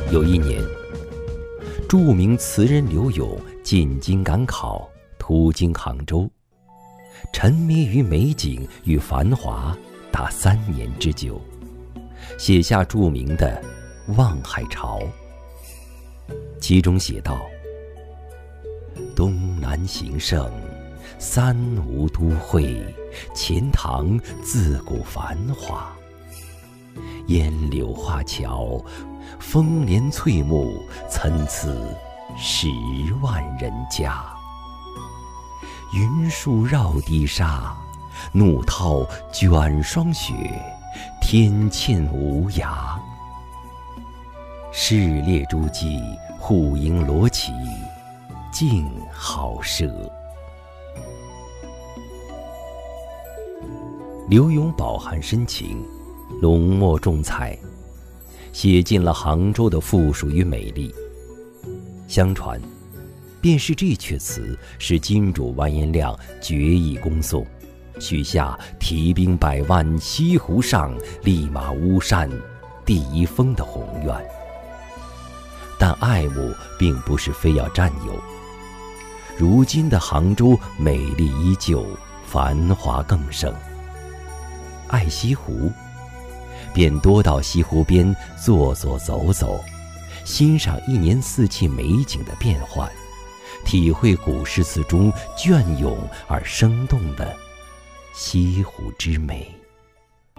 有一年，著名词人刘永进京赶考，途经杭州，沉迷于美景与繁华达3年之久，写下著名的《望海潮》。其中写道：东南形胜，三吴都会，钱塘自古繁华。烟柳画桥，风帘翠幕，参差10万人家。云树绕堤沙，怒涛卷霜雪，天堑无涯。市列诸暨，户牨罗绮，静好舍。刘永饱含深情，浓墨重彩，写尽了杭州的富庶与美丽。相传，便是这阙词使金主完颜亮决意攻宋，许下提兵100万，西湖上，立马巫山第1峰的宏愿。但爱慕并不是非要占有。如今的杭州美丽依旧，繁华更盛。爱西湖，便多到西湖边坐坐走走，欣赏1年4季美景的变换，体会古诗词中隽永而生动的西湖之美。